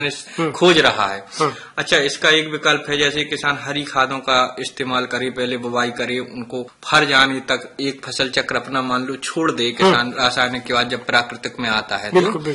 खोज रहा है। अच्छा, इसका एक विकल्प है, जैसे किसान हरी खादों का इस्तेमाल करे, पहले बुवाई करे, उनको फर जाने तक एक फसल चक्र अपना मान लो छोड़ दे किसान रासायनिक के बाद जब प्राकृतिक में आता है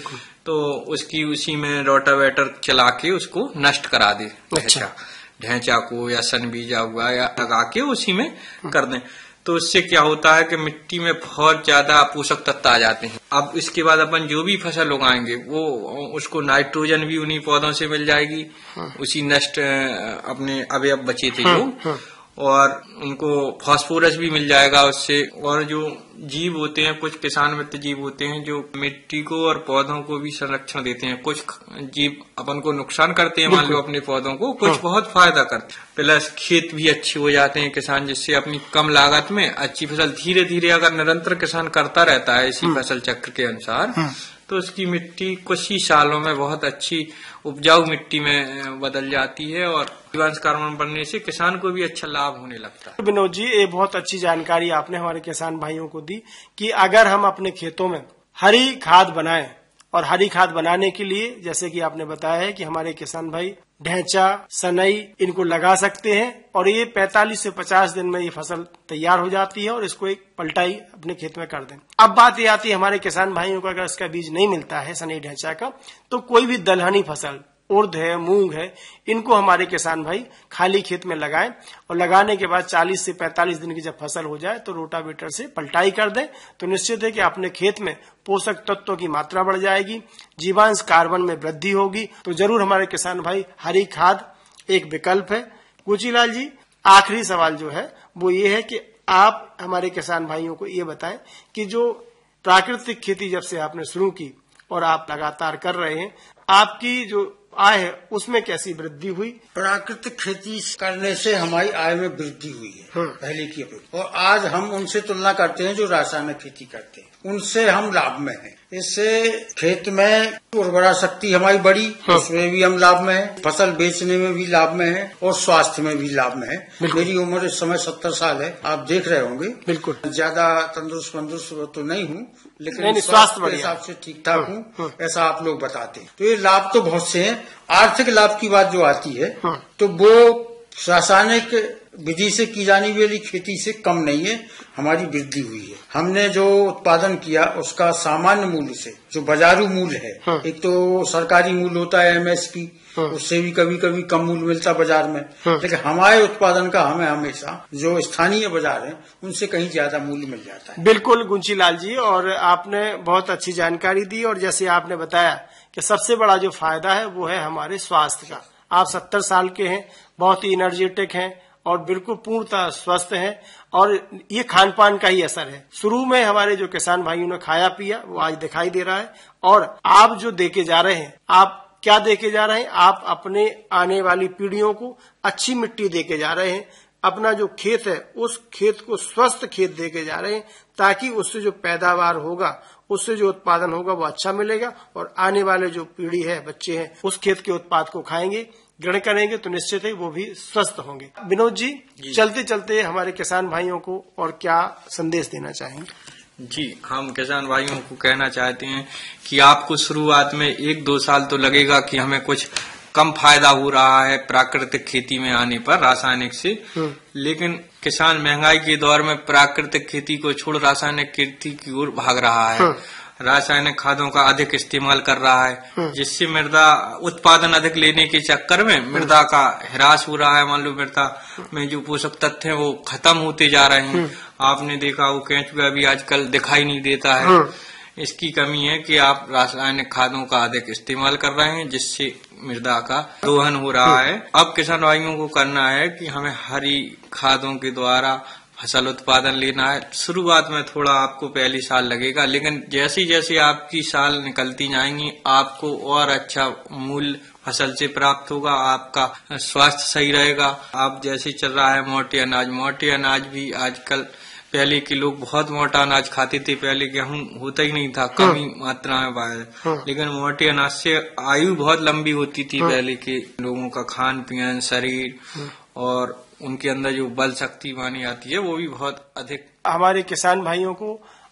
तो उसकी उसी में रोटावेटर चला के उसको नष्ट करा दे। अच्छा, ढैंचा को या सन बीजा हुआ या लगा के उसी में कर दें, तो उससे क्या होता है कि मिट्टी में बहुत ज्यादा पोषक तत्व आ जाते हैं। अब इसके बाद अपन जो भी फसल उगाएंगे वो उसको नाइट्रोजन भी उन्हीं पौधों से मिल जाएगी, उसी नष्ट अपने अवयव बचे थे जो, और उनको फास्फोरस भी मिल जाएगा उससे। और जो जीव होते हैं, कुछ किसान मित्र जीव होते हैं जो मिट्टी को और पौधों को भी संरक्षण देते हैं। कुछ जीव अपन को नुकसान करते हैं मान लो अपने पौधों को, कुछ बहुत फायदा करते हैं। प्लस खेत भी अच्छे हो जाते हैं किसान, जिससे अपनी कम लागत में अच्छी फसल धीरे धीरे अगर निरंतर किसान करता रहता है इसी फसल चक्र के अनुसार, तो उसकी मिट्टी कुछ ही सालों में बहुत अच्छी उपजाऊ मिट्टी में बदल जाती है और जीवांश कार्बन बनने से किसान को भी अच्छा लाभ होने लगता है। विनोद जी, ये बहुत अच्छी जानकारी आपने हमारे किसान भाइयों को दी कि अगर हम अपने खेतों में हरी खाद बनाएं, और हरी खाद बनाने के लिए जैसे कि आपने बताया है कि हमारे किसान भाई ढैंचा, सनई इनको लगा सकते हैं और ये 45 से 50 दिन में ये फसल तैयार हो जाती है और इसको एक पलटाई अपने खेत में कर दें। अब बात ये आती है हमारे किसान भाइयों को, अगर इसका बीज नहीं मिलता है सनई ढैंचा का, तो कोई भी दलहनी फसल, उर्द है, मूंग है, इनको हमारे किसान भाई खाली खेत में लगाएं और लगाने के बाद 40 से 45 दिन की जब फसल हो जाए तो रोटावेटर से पलटाई कर दें, तो निश्चित है कि अपने खेत में पोषक तत्वों की मात्रा बढ़ जाएगी, जीवांश कार्बन में वृद्धि होगी। तो जरूर हमारे किसान भाई हरी खाद एक विकल्प है। कुचीलाल जी, आखिरी सवाल जो है वो ये है कि आप हमारे किसान भाइयों को ये बताएं कि जो प्राकृतिक खेती जब से आपने शुरू की और आप लगातार कर रहे हैं, आपकी जो आय है उसमें कैसी वृद्धि हुई? प्राकृतिक खेती करने से हमारी आय में वृद्धि हुई है पहले की अपेक्षा, और आज हम उनसे तुलना करते हैं जो रासायनिक खेती करते हैं, उनसे हम लाभ में हैं। इससे खेत में उर्वरा शक्ति हमारी बढ़ी, उसमें भी हम लाभ में हैं, फसल बेचने में भी लाभ में है और स्वास्थ्य में भी लाभ में है। मेरी उम्र इस समय 70 साल है, आप देख रहे होंगे। बिल्कुल, ज्यादा तंदुरुस्त तो नहीं हूँ, लेकिन स्वास्थ्य के हिसाब से ठीक ठाक हूँ, ऐसा आप लोग बताते हैं। तो ये लाभ तो बहुत से हैं। आर्थिक लाभ की बात जो आती है तो वो रासायनिक विधि से की जाने वाली खेती से कम नहीं है, हमारी वृद्धि हुई है। हमने जो उत्पादन किया उसका सामान्य मूल्य से जो बाजारू मूल्य है, एक तो सरकारी मूल्य होता है MSP, उससे भी कभी कभी कम मूल्य मिलता बाजार में, लेकिन हमारे उत्पादन का हमें हमेशा जो स्थानीय बाजार है उनसे कहीं ज्यादा मूल्य मिल जाता है। बिल्कुल गुंचीलाल जी, और आपने बहुत अच्छी जानकारी दी, और जैसे आपने बताया कि सबसे बड़ा जो फायदा है वो है हमारे स्वास्थ्य का। आप 70 साल के हैं, बहुत ही एनर्जेटिक हैं और बिल्कुल पूर्णतः स्वस्थ हैं, और ये खान पान का ही असर है। शुरू में हमारे जो किसान भाइयों ने खाया पिया वो आज दिखाई दे रहा है, और आप जो देके जा रहे हैं, आप क्या देके जा रहे हैं? आप अपने आने वाली पीढ़ियों को अच्छी मिट्टी देके जा रहे हैं, अपना जो खेत है उस खेत को स्वस्थ खेत देके जा रहे हैं, ताकि उससे जो पैदावार होगा, उससे जो उत्पादन होगा वो अच्छा मिलेगा, और आने वाले जो पीढ़ी है, बच्चे हैं, उस खेत के उत्पाद को खाएंगे, ग्रहण करेंगे, तो निश्चित है वो भी स्वस्थ होंगे। विनोद जी, चलते चलते हमारे किसान भाइयों को और क्या संदेश देना चाहेंगे? जी, हम किसान भाइयों को कहना चाहते हैं कि आपको शुरुआत में 1-2 साल तो लगेगा कि हमें कुछ कम फायदा हो रहा है प्राकृतिक खेती में आने पर रासायनिक से, लेकिन किसान महंगाई के दौर में प्राकृतिक खेती को छोड़ रासायनिक खेती की ओर भाग रहा है। रासायनिक खादों का अधिक इस्तेमाल कर रहा है, जिससे मृदा उत्पादन अधिक लेने के चक्कर में मृदा का ह्रास हो रहा है। मान लो मृदा में जो पोषक तत्व हैं वो खत्म होते जा रहे हैं। आपने देखा वो केंचुआ भी आजकल दिखाई नहीं देता है। इसकी कमी है कि आप रासायनिक खादों का अधिक इस्तेमाल कर रहे हैं, जिससे मृदा का दोहन हो रहा है। अब किसान भाइयों को करना है कि हमें हरी खादों के द्वारा फसल उत्पादन लेना है। शुरुआत में थोड़ा आपको पहले साल लगेगा, लेकिन जैसे जैसे आपकी साल निकलती जाएंगी आपको और अच्छा मूल्य फसल से प्राप्त होगा, आपका स्वास्थ्य सही रहेगा। आप जैसे चल रहा है मोटे अनाज भी आजकल, पहले के लोग बहुत मोटा अनाज खाते थे, पहले गेहूं होता ही नहीं था, कम ही मात्रा में पाया, लेकिन मोटे अनाज से आयु बहुत लंबी होती थी पहले के लोगों का। खान पीन, शरीर और उनके अंदर जो बल शक्ति मानी आती है वो भी बहुत अधिक। हमारे किसान भाइयों को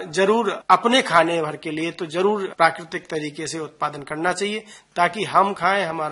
जरूर अपने खाने भर के लिए तो जरूर प्राकृतिक तरीके से उत्पादन करना चाहिए, ताकि हम खाएं, हमारा